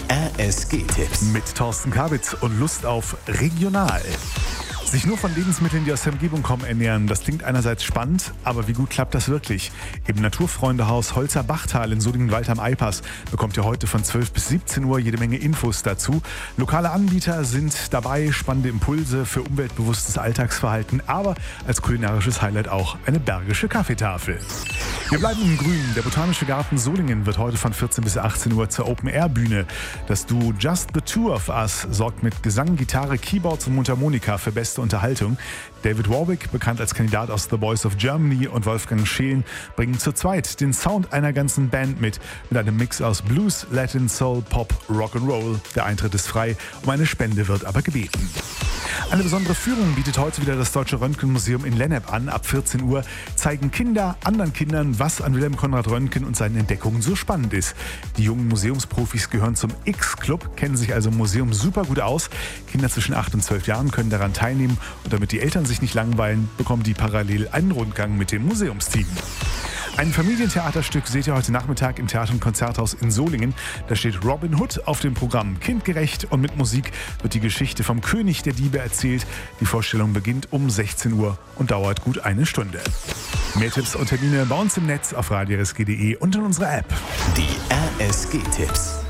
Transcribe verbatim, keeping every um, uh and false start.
R S G-Tipps. Mit Thorsten Kabitz und Lust auf regional. Sich nur von Lebensmitteln, die aus der Umgebung kommen, ernähren, das klingt einerseits spannend, aber wie gut klappt das wirklich? Im Naturfreundehaus Holzer Bachtal in Solingen-Wald am Eipass bekommt ihr heute von zwölf bis siebzehn Uhr jede Menge Infos dazu. Lokale Anbieter sind dabei, spannende Impulse für umweltbewusstes Alltagsverhalten, aber als kulinarisches Highlight auch eine bergische Kaffeetafel. Wir bleiben im Grünen. Der Botanische Garten Solingen wird heute von vierzehn bis achtzehn Uhr zur Open-Air-Bühne. Das Duo Just the Two of Us sorgt mit Gesang, Gitarre, Keyboards und Mundharmonika für beste Unterhaltung. David Warwick, bekannt als Kandidat aus The Voice of Germany, und Wolfgang Schelen bringen zu zweit den Sound einer ganzen Band mit, mit einem Mix aus Blues, Latin, Soul, Pop, Rock'n'Roll. Der Eintritt ist frei, um eine Spende wird aber gebeten. Eine besondere Führung bietet heute wieder das Deutsche Röntgenmuseum in Lennep an. Ab vierzehn Uhr zeigen Kinder anderen Kindern, was an Wilhelm Konrad Röntgen und seinen Entdeckungen so spannend ist. Die jungen Museumsprofis gehören zum X-Club, kennen sich also im Museum super gut aus. Kinder zwischen acht und zwölf Jahren können daran teilnehmen, und damit die Eltern sich nicht langweilen, bekommen die parallel einen Rundgang mit dem Museumsteam. Ein Familientheaterstück seht ihr heute Nachmittag im Theater- und Konzerthaus in Solingen. Da steht Robin Hood auf dem Programm. Kindgerecht und mit Musik wird die Geschichte vom König der Diebe erzählt. Die Vorstellung beginnt um sechzehn Uhr und dauert gut eine Stunde. Mehr Tipps und Termine bei uns im Netz auf radio r s g punkt d e und in unserer App. Die R S G-Tipps.